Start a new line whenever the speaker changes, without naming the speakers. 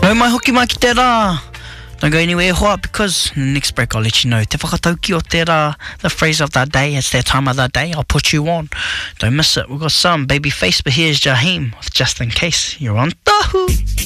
No mai hoki mai ki te rā. Don't go anywhere hoa, because in the next break I'll let you know. Te whakatauki o te rā, the phrase of the day. It's that time of the day. I'll put you on. Don't miss it. We've got some Babyface, but here's Jaheim with Just In Case. You're on Tahu.